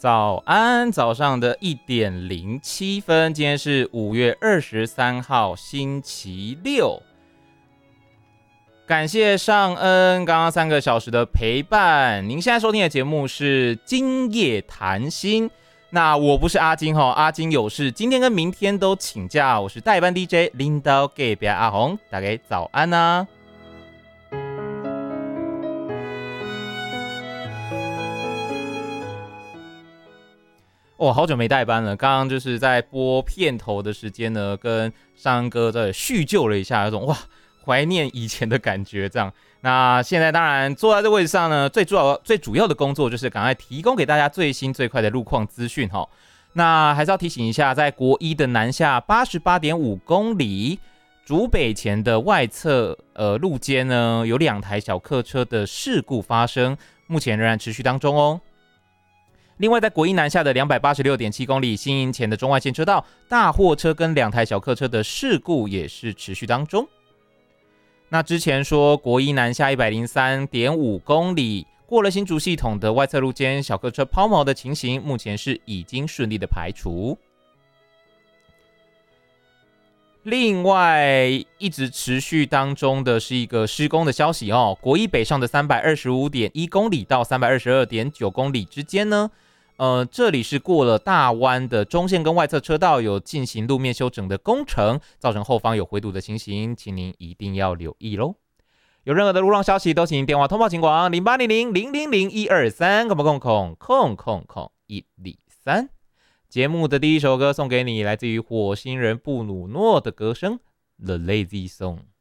早安，早上的1:07，今天是5月23号，星期六。感谢尚恩刚刚3个小时的陪伴。您现在收听的节目是今夜谈心。那我不是阿金哈，阿金有事，今天跟明天都请假。我是代班 DJ 领导隔壁阿红，大家早安啊！好久没代班了。刚刚就是在播片头的时间呢，跟尚恩哥在叙旧了一下，有种怀念以前的感觉。这样，那现在当然坐在这位置上呢，最主要的工作就是赶快提供给大家最新最快的路况资讯哈。那还是要提醒一下，在国一的南下88.5公里竹北前的外侧路肩呢，有2台小客车的事故发生，目前仍然持续当中哦。另外，在国一南下的286.7公里新营前的中外线车道，大货车跟2台小客车的事故也是持续当中。那之前说国一南下103.5公里，过了新竹系统的外侧路肩小客车抛锚的情形，目前是已经顺利的排除。另外，一直持续当中的是一个施工的消息哦。国一北上的325.1公里到322.9公里之间呢，这里是过了大湾的中线跟外侧车道有进行路面修整的工程，造成后方有回堵的情形，请您一定要留意咯。有任何的路况消息都请电话通报警广0800-000-123，123。节目的第一首歌送给你，来自于火星人布鲁诺的歌声《The Lazy Song》。